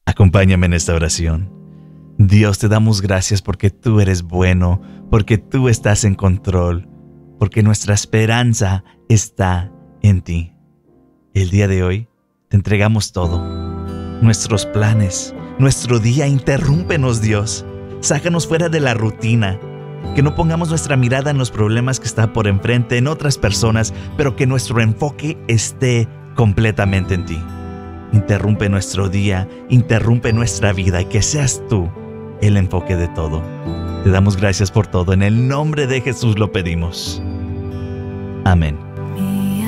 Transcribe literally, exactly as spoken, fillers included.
Acompáñame en esta oración. Dios, te damos gracias porque tú eres bueno, porque tú estás en control, porque nuestra esperanza está en ti. El día de hoy te entregamos todo, nuestros planes, nuestro día. Interrúmpenos, Dios. Sácanos fuera de la rutina. Que no pongamos nuestra mirada en los problemas que está por enfrente, en otras personas, pero que nuestro enfoque esté completamente en ti. Interrumpe nuestro día, interrumpe nuestra vida y que seas tú el enfoque de todo. Te damos gracias por todo. En el nombre de Jesús lo pedimos. Amén.